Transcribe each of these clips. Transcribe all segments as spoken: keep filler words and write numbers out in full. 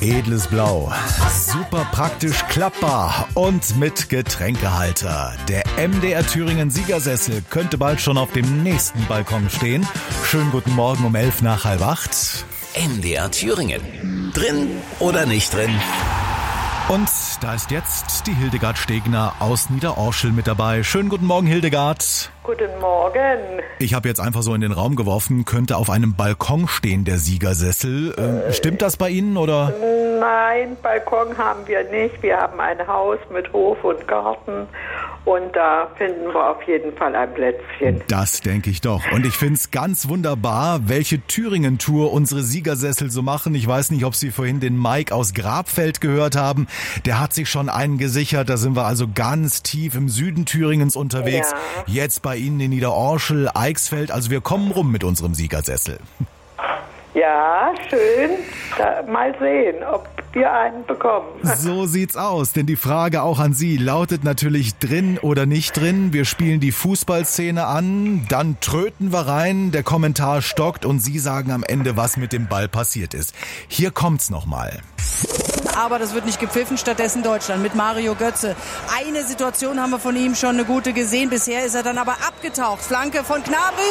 Edles Blau. Super praktisch klappbar und mit Getränkehalter. Der M D R Thüringen Siegersessel könnte bald schon auf dem nächsten Balkon stehen. Schönen guten Morgen um elf nach halb acht. M D R Thüringen. Drin oder nicht drin? Und da ist jetzt die Hildegard Stegner aus Niederorschel mit dabei. Schönen guten Morgen, Hildegard. Guten Morgen. Ich habe jetzt einfach so in den Raum geworfen, könnte auf einem Balkon stehen, der Siegersessel. Ähm, stimmt das bei Ihnen, oder? Nein, Balkon haben wir nicht. Wir haben ein Haus mit Hof und Garten und da finden wir auf jeden Fall ein Plätzchen. Das denke ich doch. Und ich finde es ganz wunderbar, welche Thüringen-Tour unsere Siegersessel so machen. Ich weiß nicht, ob Sie vorhin den Mike aus Grabfeld gehört haben. Der hat sich schon einen gesichert. Da sind wir also ganz tief im Süden Thüringens unterwegs. Ja. Jetzt bei Ihnen in Niederorschel, Eichsfeld. Also wir kommen rum mit unserem Siegersessel. Ja, schön. Da, mal sehen, ob wir einen bekommen. So sieht's aus, denn die Frage auch an Sie lautet natürlich drin oder nicht drin. Wir spielen die Fußballszene an, dann tröten wir rein, der Kommentar stockt und Sie sagen am Ende, was mit dem Ball passiert ist. Hier kommt's nochmal. Aber das wird nicht gepfiffen, stattdessen Deutschland mit Mario Götze. Eine Situation haben wir von ihm schon eine gute gesehen, bisher ist er dann aber abgetaucht. Flanke von Gnabry.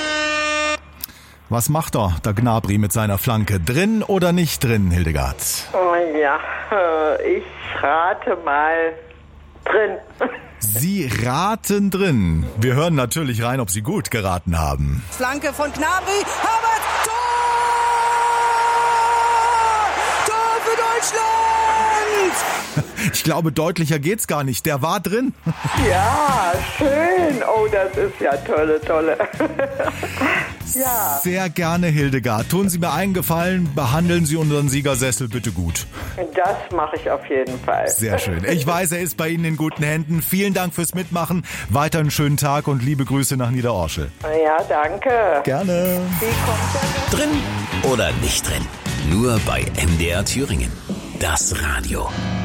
Was macht er, der Gnabry mit seiner Flanke? Drin oder nicht drin, Hildegard? Oh ja, ich rate mal drin. Sie raten drin. Wir hören natürlich rein, ob Sie gut geraten haben. Flanke von Gnabry, Havertz, Tor! Tor für Deutschland! Ich glaube, deutlicher geht's gar nicht. Der war drin. Ja, schön. Oh, das ist ja tolle, tolle. Ja. Sehr gerne, Hildegard. Tun Sie mir einen Gefallen, behandeln Sie unseren Siegersessel bitte gut. Das mache ich auf jeden Fall. Sehr schön. Ich weiß, er ist bei Ihnen in guten Händen. Vielen Dank fürs Mitmachen. Weiter einen schönen Tag und liebe Grüße nach Niederorschel. Ja, danke. Gerne. Wie kommt der? Drin oder nicht drin? Nur bei M D R Thüringen. Das Radio.